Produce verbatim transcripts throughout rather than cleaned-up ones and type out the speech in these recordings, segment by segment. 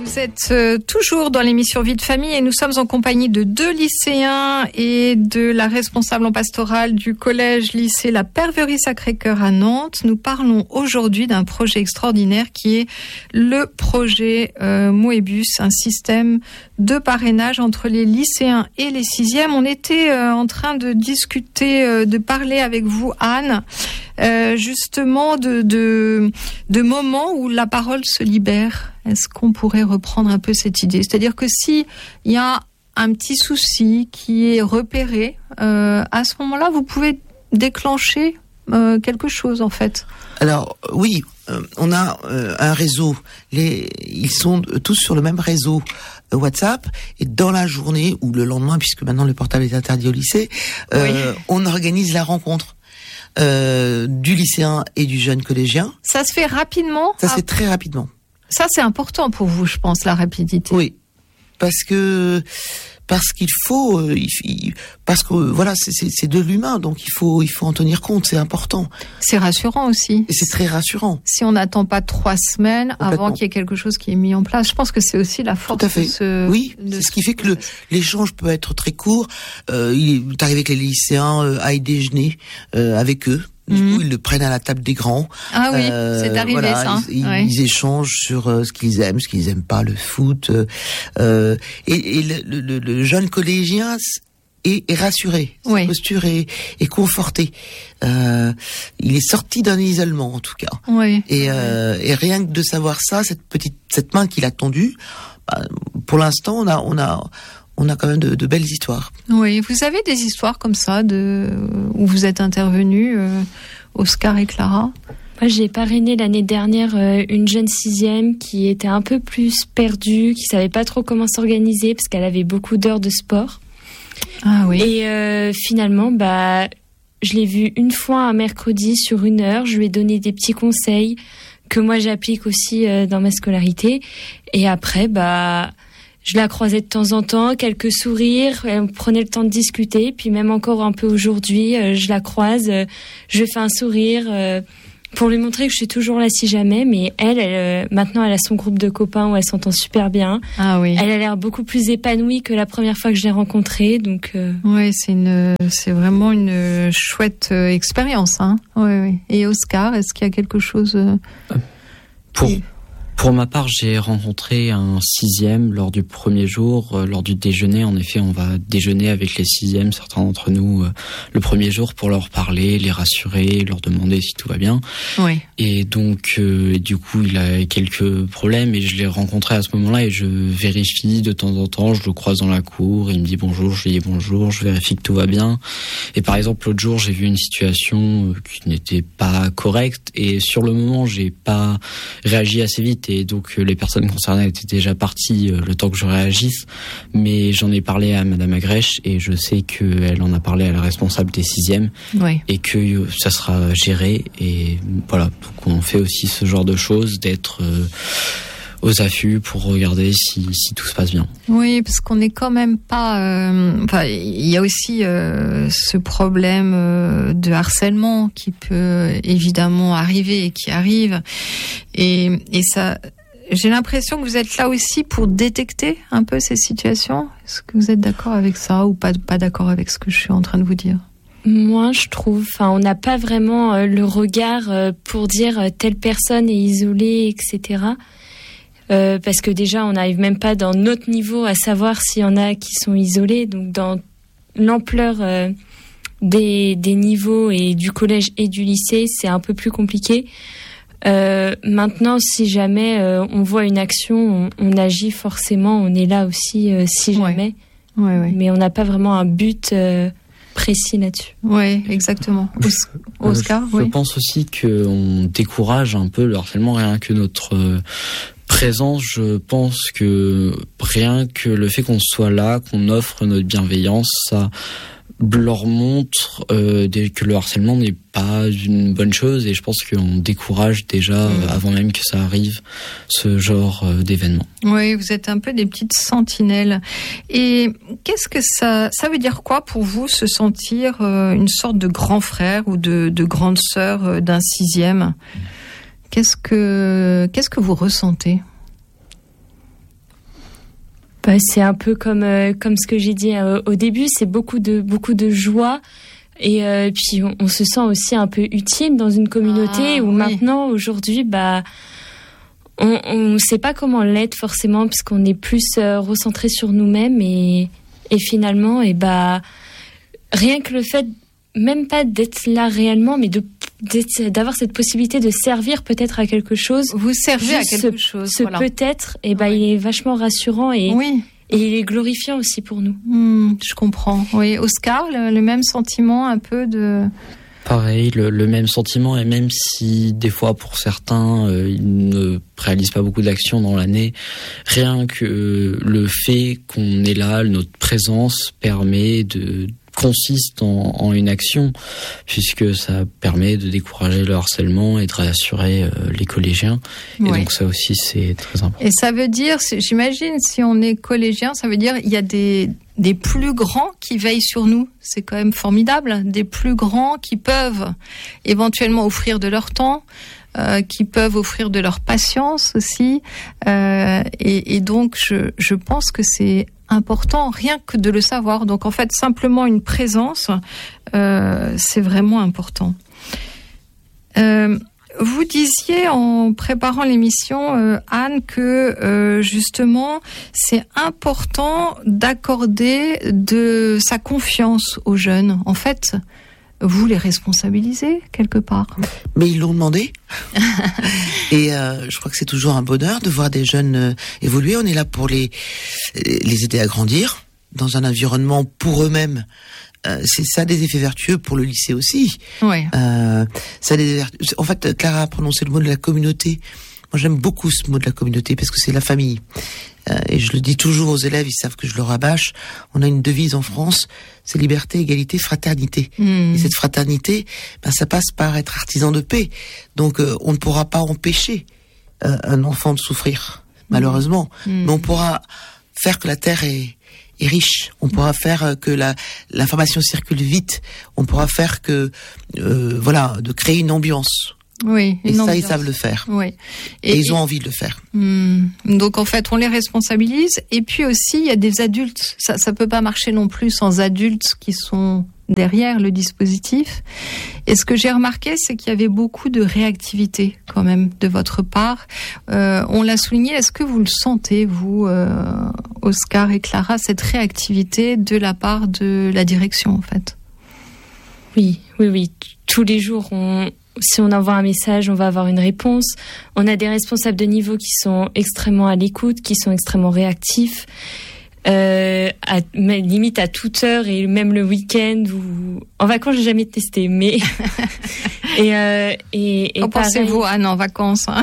Vous êtes euh, toujours dans l'émission Vie de famille et nous sommes en compagnie de deux lycéens et de la responsable en pastoral du collège-lycée La Perverie Sacré-Cœur à Nantes. Nous parlons aujourd'hui d'un projet extraordinaire qui est le projet euh, Moebus, un système de parrainage entre les lycéens et les sixièmes. On était euh, en train de discuter, euh, de parler avec vous, Anne, euh, justement de, de, de moments où la parole se libère. Est-ce qu'on pourrait reprendre un peu cette idée ? C'est-à-dire que si il y a un petit souci qui est repéré, euh, à ce moment-là, vous pouvez déclencher euh, quelque chose, en fait. Alors, oui, euh, on a euh, un réseau. Les, ils sont tous sur le même réseau euh, WhatsApp. Et dans la journée, ou le lendemain, puisque maintenant le portable est interdit au lycée, euh, oui. on organise la rencontre euh, du lycéen et du jeune collégien. Ça se fait rapidement ? Ça se fait très rapidement. Ça, c'est important pour vous, je pense, la rapidité. Oui, parce que parce qu'il faut, euh, il, parce que voilà, c'est, c'est, c'est de l'humain, donc il faut il faut en tenir compte, c'est important. C'est rassurant aussi. Et c'est très rassurant. Si on n'attend pas trois semaines avant qu'il y ait quelque chose qui est mis en place, je pense que c'est aussi la force. Tout à fait. De ce, oui, de c'est ce qui fait que le, l'échange peut être très court. Euh, il est arrivé que les lycéens euh, aillent déjeuner euh, avec eux. Du mmh. coup, ils le prennent à la table des grands. Ah oui, euh, c'est arrivé voilà, ça. Ils, ouais. ils échangent sur euh, ce qu'ils aiment, ce qu'ils aiment pas, le foot. Euh, et et le, le, le jeune collégien est, est rassuré. Sa oui. posture est, est confortée. Euh, il est sorti d'un isolement, en tout cas. Oui. Et, euh, et rien que de savoir ça, cette petite, cette main qu'il a tendue, bah, pour l'instant, on a, on a, on a quand même de, de belles histoires. Oui, vous avez des histoires comme ça de où vous êtes intervenus, euh, Oscar et Clara ? Moi, j'ai parrainé l'année dernière euh, une jeune sixième qui était un peu plus perdue, qui savait pas trop comment s'organiser parce qu'elle avait beaucoup d'heures de sport. Ah oui. Et euh, finalement, bah, je l'ai vue une fois un mercredi sur une heure. Je lui ai donné des petits conseils que moi j'applique aussi euh, dans ma scolarité. Et après, bah je la croisais de temps en temps, quelques sourires, on prenait le temps de discuter, puis même encore un peu aujourd'hui, euh, je la croise, euh, je fais un sourire euh, pour lui montrer que je suis toujours là si jamais, mais elle, elle euh, maintenant elle a son groupe de copains où elle s'entend super bien. Ah oui. Elle a l'air beaucoup plus épanouie que la première fois que je l'ai rencontrée, donc. Euh... Oui, c'est une, c'est vraiment une chouette euh, expérience, hein. Oui, oui. Et Oscar, est-ce qu'il y a quelque chose euh... pour Pour ma part, j'ai rencontré un sixième lors du premier jour, euh, lors du déjeuner. En effet, on va déjeuner avec les sixièmes, certains d'entre nous, euh, le premier jour pour leur parler, les rassurer, leur demander si tout va bien. Oui. Et donc, euh, et du coup, il a quelques problèmes et je l'ai rencontré à ce moment-là et je vérifie de temps en temps, je le croise dans la cour, il me dit bonjour, je lui dis bonjour, je vérifie que tout va bien. Et par exemple, l'autre jour, j'ai vu une situation qui n'était pas correcte et sur le moment, j'ai pas réagi assez vite. Et donc les personnes concernées étaient déjà parties euh, le temps que je réagisse, mais j'en ai parlé à Madame Agrèche et je sais qu'elle en a parlé à la responsable des sixièmes oui. et que euh, ça sera géré. Et voilà, donc on fait aussi ce genre de choses, d'être euh, aux affûts pour regarder si, si tout se passe bien. Oui, parce qu'on n'est quand même pas... Euh, enfin, il y a aussi euh, ce problème euh, de harcèlement qui peut évidemment arriver et qui arrive. Et, et ça, j'ai l'impression que vous êtes là aussi pour détecter un peu ces situations. Est-ce que vous êtes d'accord avec ça ou pas, pas d'accord avec ce que je suis en train de vous dire ? Moi, je trouve, enfin, on n'a pas vraiment euh, le regard euh, pour dire euh, telle personne est isolée, et cetera. Euh, parce que déjà, on n'arrive même pas dans notre niveau à savoir s'il y en a qui sont isolés. Donc, dans l'ampleur euh, des, des niveaux et du collège et du lycée, c'est un peu plus compliqué. Euh, maintenant, si jamais euh, on voit une action, on, on agit forcément. On est là aussi, euh, si jamais. Ouais. Ouais, ouais. Mais on n'a pas vraiment un but euh, précis là-dessus. Oui, exactement. Oscar, euh, je, oui. Je pense aussi qu'on décourage un peu le harcèlement, rien que notre... Euh, présence, je pense que rien que le fait qu'on soit là, qu'on offre notre bienveillance, ça leur montre euh, que le harcèlement n'est pas une bonne chose et je pense qu'on décourage déjà mmh. euh, avant même que ça arrive ce genre euh, d'événement. Oui, vous êtes un peu des petites sentinelles. Et qu'est-ce que ça ça veut dire quoi pour vous se sentir euh, une sorte de grand frère ou de, de grande sœur euh, d'un sixième ? Qu'est-ce que qu'est-ce que vous ressentez ? Bah, c'est un peu comme euh, comme ce que j'ai dit euh, au début, c'est beaucoup de beaucoup de joie et euh, puis on, on se sent aussi un peu utile dans une communauté ah, où oui. maintenant aujourd'hui bah on ne sait pas comment l'être forcément parce qu'on est plus euh, recentré sur nous-mêmes et et finalement et bah rien que le fait même pas d'être là réellement mais de d'avoir cette possibilité de servir peut-être à quelque chose. Vous servez à quelque ce, chose. Ce voilà. peut-être, et ben oui. il est vachement rassurant et, oui. et il est glorifiant aussi pour nous. Mmh, je comprends. Oui, Oscar, le, le même sentiment un peu de... Pareil, le, le même sentiment, et même si des fois pour certains euh, ils ne réalisent pas beaucoup d'actions dans l'année, rien que euh, le fait qu'on est là, notre présence permet de consiste en, en une action, puisque ça permet de décourager le harcèlement et de rassurer euh, les collégiens. Et ouais. donc ça aussi, c'est très important. Et ça veut dire, j'imagine, si on est collégien, ça veut dire il y a des, des plus grands qui veillent sur nous. C'est quand même formidable. Des plus grands qui peuvent éventuellement offrir de leur temps, euh, qui peuvent offrir de leur patience aussi. Euh, et, et donc, je, je pense que c'est important, rien que de le savoir. Donc en fait, simplement une présence, euh, c'est vraiment important. Euh, vous disiez en préparant l'émission, euh, Anne, que euh, justement, c'est important d'accorder de sa confiance aux jeunes. En fait, vous les responsabilisez quelque part. Mais ils l'ont demandé. Et euh, je crois que c'est toujours un bonheur de voir des jeunes euh, évoluer. On est là pour les les aider à grandir dans un environnement pour eux-mêmes. Euh, c'est ça des effets vertueux pour le lycée aussi. Ouais. Euh, ça a des vertus. En fait, Clara a prononcé le mot de la communauté. Moi, j'aime beaucoup ce mot de la communauté parce que c'est la famille. Euh, et je le dis toujours aux élèves, ils savent que je le rabâche. On a une devise en France, c'est liberté, égalité, fraternité. Mmh. Et cette fraternité, ben, ça passe par être artisan de paix. Donc, euh, on ne pourra pas empêcher euh, un enfant de souffrir, malheureusement. Mmh. Mais on pourra faire que la terre est, est riche. On pourra faire que la l'information circule vite. On pourra faire que, euh, voilà, de créer une ambiance. Oui, et ça, ils savent le faire. Oui. Et, et ils ont et... envie de le faire. Hum, donc, en fait, on les responsabilise. Et puis aussi, il y a des adultes. Ça, ça peut pas marcher non plus sans adultes qui sont derrière le dispositif. Et ce que j'ai remarqué, c'est qu'il y avait beaucoup de réactivité, quand même, de votre part. Euh, on l'a souligné. Est-ce que vous le sentez, vous, euh, Oscar et Clara, cette réactivité de la part de la direction, en fait? Oui, oui, oui. Tous les jours, on... si on envoie un message, on va avoir une réponse. On a des responsables de niveau qui sont extrêmement à l'écoute, qui sont extrêmement réactifs, euh, à, limite à toute heure et même le week-end. Ou... En vacances, j'ai jamais testé, mais et euh, et, et qu'en pensez-vous, Anne, en vacances hein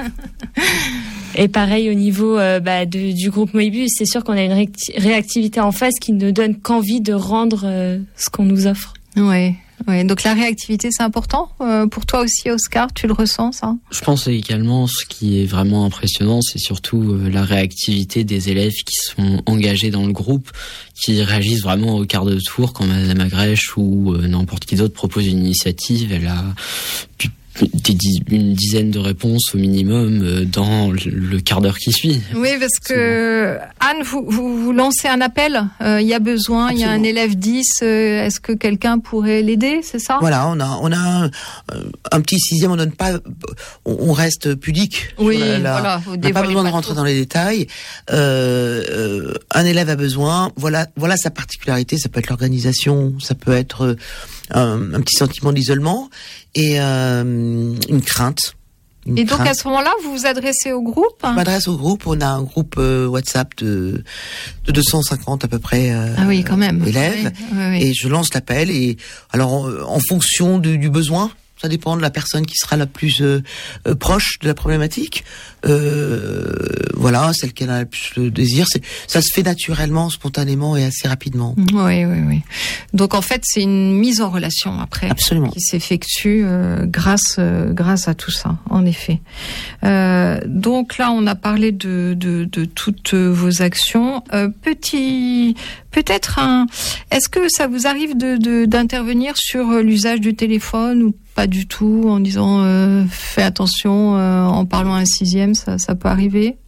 Et pareil au niveau euh, bah, de, du groupe Moebius, c'est sûr qu'on a une réacti- réactivité en face qui ne donne qu'envie de rendre euh, ce qu'on nous offre. Ouais. Oui, donc la réactivité, c'est important euh, pour toi aussi, Oscar, tu le ressens, ça? Je pense également, ce qui est vraiment impressionnant, c'est surtout euh, la réactivité des élèves qui sont engagés dans le groupe, qui réagissent vraiment au quart de tour quand Madame Agrèche ou euh, n'importe qui d'autre propose une initiative. Elle a pu Des dix, une dizaine de réponses au minimum euh, dans le, le quart d'heure qui suit. Oui, parce que Anne, vous, vous, vous lancez un appel. Il euh, y a besoin, il y a un élève dix. Euh, est-ce que quelqu'un pourrait l'aider, c'est ça? Voilà, on a on a un, un petit sixième. On donne pas, on, on reste pudique. Oui, la, la, voilà. On n'a pas besoin de rentrer dans les détails. Euh, euh, un élève a besoin. Voilà, voilà sa particularité. Ça peut être l'organisation, ça peut être un, un petit sentiment d'isolement. Et euh, une crainte. Une et donc crainte. à ce moment-là, vous vous adressez au groupe? Je m'adresse au groupe. On a un groupe euh, WhatsApp de, de deux cent cinquante à peu près euh, ah oui, quand même. élèves. Oui, oui, oui. Et je lance l'appel. Et alors en, en fonction de, du besoin, ça dépend de la personne qui sera la plus euh, euh, proche de la problématique. Euh, voilà, celle qui a le plus le désir. C'est, ça se fait naturellement, spontanément et assez rapidement. Oui, oui, oui. Donc en fait, c'est une mise en relation après. Absolument. Qui s'effectue euh, grâce euh, grâce à tout ça, en effet. Euh, donc là, on a parlé de de, de toutes vos actions. Euh, petit, peut-être un. Est-ce que ça vous arrive de, de d'intervenir sur l'usage du téléphone ou pas du tout, en disant euh, fais attention, euh, en parlant à un sixième, ça, ça peut arriver?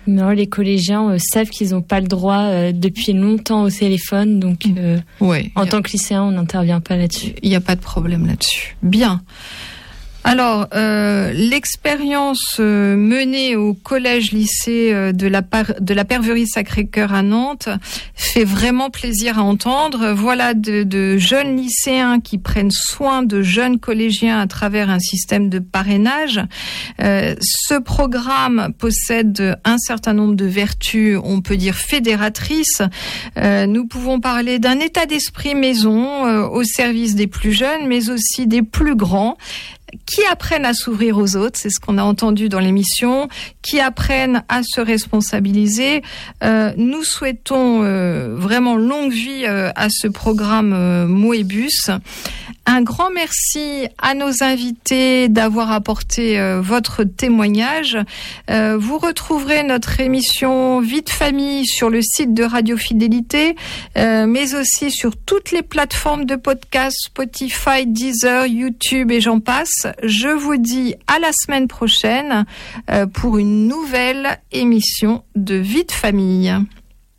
Non, les collégiens euh, savent qu'ils n'ont pas le droit euh, depuis longtemps au téléphone, donc euh, ouais, en a... tant que lycéen, on n'intervient pas là-dessus. Il n'y a pas de problème là-dessus. Bien. Alors, euh, l'expérience euh, menée au collège-lycée euh, de la par- de la Perverie Sacré-Cœur à Nantes fait vraiment plaisir à entendre. Voilà de, de jeunes lycéens qui prennent soin de jeunes collégiens à travers un système de parrainage. Euh, ce programme possède un certain nombre de vertus, on peut dire fédératrices. Euh, nous pouvons parler d'un état d'esprit maison euh, au service des plus jeunes, mais aussi des plus grands, qui apprennent à s'ouvrir aux autres, c'est ce qu'on a entendu dans l'émission, qui apprennent à se responsabiliser. Euh, nous souhaitons euh, vraiment longue vie euh, à ce programme euh, Moebus. Un grand merci à nos invités d'avoir apporté euh, votre témoignage. Euh, vous retrouverez notre émission Vie de famille sur le site de Radio Fidélité, euh, mais aussi sur toutes les plateformes de podcast, Spotify, Deezer, YouTube et j'en passe. Je vous dis à la semaine prochaine euh, pour une nouvelle émission de Vie de famille.